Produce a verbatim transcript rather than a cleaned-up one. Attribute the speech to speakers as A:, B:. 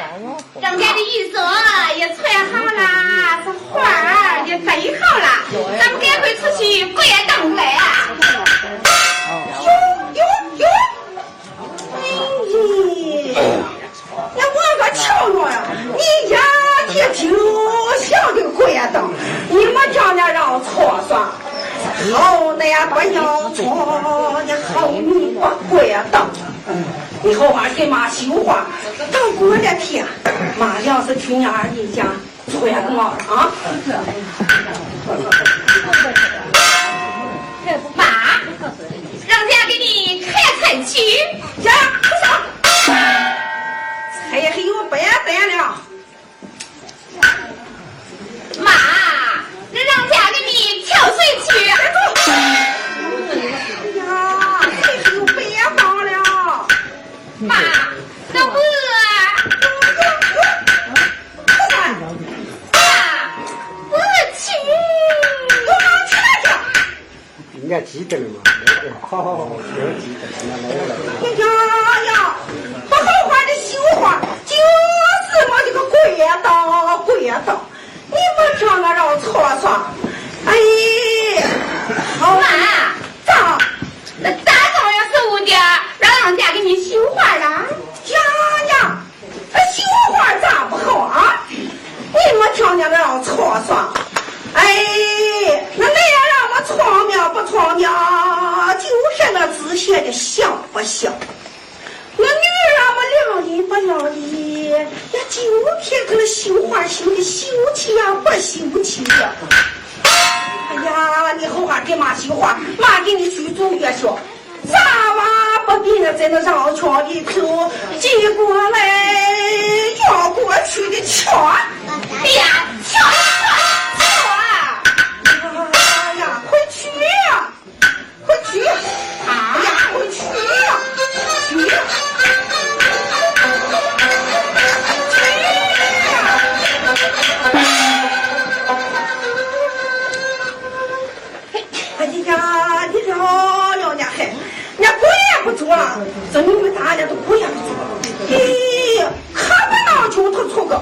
A: 张家的寓所也存好了，这花儿也备好了，咱们赶快出去过夜灯来啊！
B: 哟哟哟！哎，那我个瞧着呀，你家这挺小的过夜灯，你们丈家让我搓算。好那呀，不要错，你好你不过夜灯。以后还给妈绣花，等过了天，妈要是去你二姨家搓夜灯了啊！
A: 妈，让家给你开餐去，
B: 呀，不上，菜还有白饭了。
A: 妈，让家给你挑水去。
B: 哎呀，菜还有白饭了。
A: 妈，那我。
C: 应该记得了嘛？好好好，有记得，那没有了。
B: 哎呀呀，不好好的绣花，就是我这个贵灯贵灯，你们这个让我错算。哎，好
A: 妈，
B: 咋？
A: 那大早要十五点，让让家给你绣花了。
B: 呀呀，绣花咋不好啊？你们听见让我错算。哎，那那样让我聪明不聪明，就是那字写的像不像？那女让我靓丽不靓丽，那就天跟那绣花绣的秀气呀不秀气呀？哎呀，你后话给妈绣花，妈给你去走月校，咋娃不比那在那绕圈里头挤过来绕过去的圈？
A: 哎呀，跳跳跳啊！
B: 哎呀，快去呀，快去！哎呀，快去呀，去！去呀！哎呀，你这老家孩，人家鬼也不做了，这你们大家都鬼也不做了。咦，可不能就他出个，